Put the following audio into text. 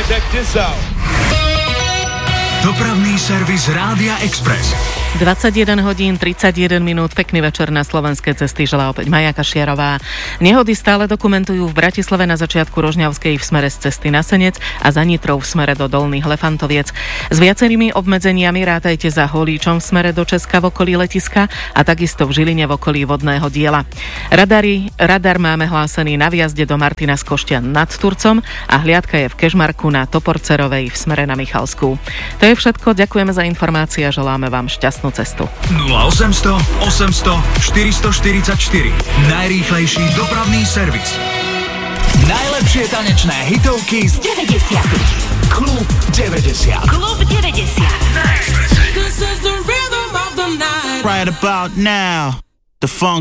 Check this out. Dopravný servis Rádia Express. 21 hodín 31 minút, pekný večer na slovenské cesty, želá opäť Maja Kašiarová. Nehody stále dokumentujú v Bratislave na začiatku Rožňavskej v smere z cesty na Senec a za Nitrou v smere do Dolných Lefantoviec. S viacerými obmedzeniami rátajte za Holíčom v smere do Česka v okolí letiska a takisto v Žiline v okolí vodného diela. Radar máme hlásený na vjazde do Martina z Košťan nad Turcom a hliadka je v Kežmarku na Toporcerovej v smere na Michalskú. To je všetko, ďakujeme za informácie a želáme vám šťastnú cestu. 0800 800 444. Najrýchlejší dopravný servis. Najlepšie tanečné hitovky z 90. Klub 90. Klub 90. Right about now, the funk